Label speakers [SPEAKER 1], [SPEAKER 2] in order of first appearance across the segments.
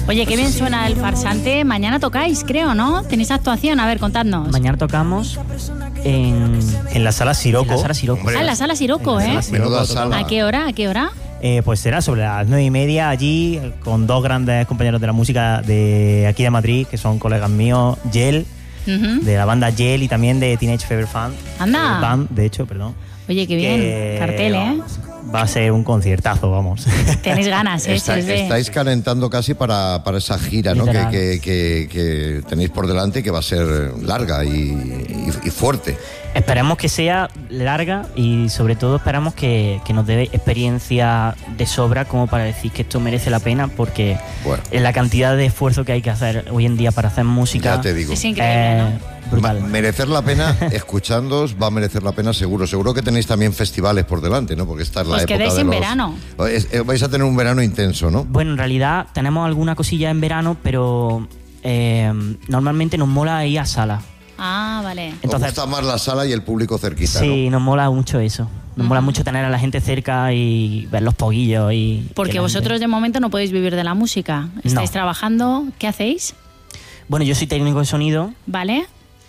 [SPEAKER 1] Oye, qué bien suena El Farsante. Mañana tocáis, creo, ¿no? ¿Tenéis actuación? A ver, contadnos.
[SPEAKER 2] Mañana tocamos en la Sala Siroco.
[SPEAKER 1] En la Sala Siroco, ¿eh?
[SPEAKER 3] Menuda sala.
[SPEAKER 1] ¿A qué hora?
[SPEAKER 2] Pues será sobre las 9:30 allí, con dos grandes compañeros de la música de aquí de Madrid, que son colegas míos, Yel, de la banda Yel, y también de Teenage Fever Fan.
[SPEAKER 1] Anda.
[SPEAKER 2] Band, de hecho, perdón.
[SPEAKER 1] Oye, qué bien. Cartel, ¿eh?
[SPEAKER 2] Va a ser un conciertazo, vamos.
[SPEAKER 1] Tenéis ganas, ¿eh?
[SPEAKER 3] Estáis calentando casi para esa gira, ¿no? Que tenéis por delante, que va a ser larga y fuerte.
[SPEAKER 2] Esperemos que sea larga y sobre todo esperamos que nos dé experiencia de sobra como para decir que esto merece la pena, porque la cantidad de esfuerzo que hay que hacer hoy en día para hacer música,
[SPEAKER 3] ya te digo,
[SPEAKER 1] es increíble,
[SPEAKER 2] brutal.
[SPEAKER 3] Merecer la pena, escuchándoos, va a merecer la pena seguro que tenéis también festivales por delante, ¿no? Porque esta es la época
[SPEAKER 1] quedéis
[SPEAKER 3] de
[SPEAKER 1] en
[SPEAKER 3] los...
[SPEAKER 1] verano.
[SPEAKER 3] Vais a tener un verano intenso, ¿no?
[SPEAKER 2] Bueno, en realidad tenemos alguna cosilla en verano, pero normalmente nos mola ir a sala.
[SPEAKER 1] Ah, vale.
[SPEAKER 3] Entonces, ¿os gusta más la sala y el público cerquita?
[SPEAKER 2] Sí,
[SPEAKER 3] ¿no?
[SPEAKER 2] nos mola mucho eso. Nos mola mucho tener a la gente cerca y ver los poguillos.
[SPEAKER 1] Porque vosotros de momento no podéis vivir de la música. Estáis trabajando. ¿Qué hacéis?
[SPEAKER 2] Bueno, yo soy técnico de sonido.
[SPEAKER 1] Vale.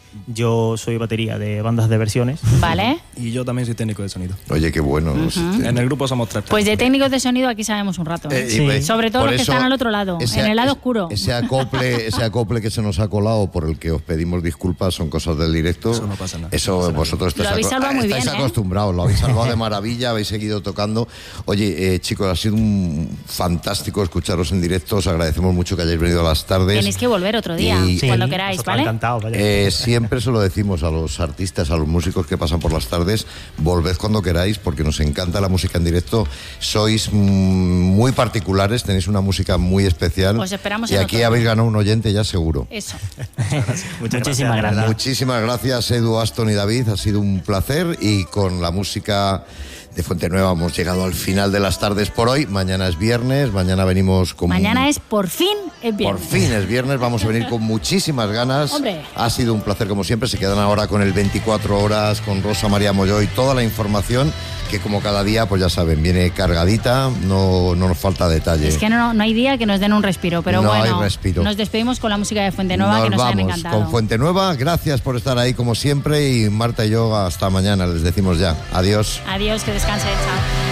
[SPEAKER 2] Yo soy batería de bandas de versiones.
[SPEAKER 1] Vale.
[SPEAKER 4] Y yo también soy técnico de sonido.
[SPEAKER 3] Oye, qué bueno.
[SPEAKER 4] En el grupo somos 3.
[SPEAKER 1] Pues de técnicos de sonido aquí sabemos un rato.
[SPEAKER 3] Sí.
[SPEAKER 1] Sobre todo los que están al otro lado, en el lado oscuro.
[SPEAKER 3] Ese acople que se nos ha colado, por el que os pedimos disculpas, son cosas del directo.
[SPEAKER 4] Eso no pasa nada.
[SPEAKER 3] Eso vosotros estáis acostumbrados, lo habéis salvado de maravilla, habéis seguido tocando. Oye, chicos, ha sido un fantástico escucharos en directo. Os agradecemos mucho que hayáis venido a las tardes.
[SPEAKER 1] Tenéis que volver otro día, cuando queráis, ¿vale?
[SPEAKER 2] Encantado,
[SPEAKER 3] siempre se lo decimos a los artistas, a los músicos que pasan por las tardes: volved cuando queráis, porque nos encanta la música en directo. Sois muy particulares, tenéis una música muy especial.
[SPEAKER 1] Os esperamos
[SPEAKER 3] y aquí habéis ganado un oyente ya seguro.
[SPEAKER 1] Eso.
[SPEAKER 2] Muchísimas gracias.
[SPEAKER 3] Muchísimas gracias, Edu, Aston y David. Ha sido un placer, y con la música de Fuente Nueva hemos llegado al final de las tardes por hoy. Mañana es viernes, mañana venimos con...
[SPEAKER 1] Mañana es por fin es viernes.
[SPEAKER 3] Por fin es viernes, vamos a venir con muchísimas ganas.
[SPEAKER 1] Hombre.
[SPEAKER 3] Ha sido un placer como siempre. Se quedan ahora con el 24 horas, con Rosa María Molló y toda la información que, como cada día, pues ya saben, viene cargadita, no nos falta detalle.
[SPEAKER 1] Es que no hay día que nos den un respiro, pero
[SPEAKER 3] no
[SPEAKER 1] bueno,
[SPEAKER 3] hay respiro.
[SPEAKER 1] Nos despedimos con la música de Fuente Nueva, que nos han encantado.
[SPEAKER 3] Con Fuente Nueva, gracias por estar ahí como siempre, y Marta y yo hasta mañana, les decimos ya. Adiós.
[SPEAKER 1] Adiós, que descanse, chao.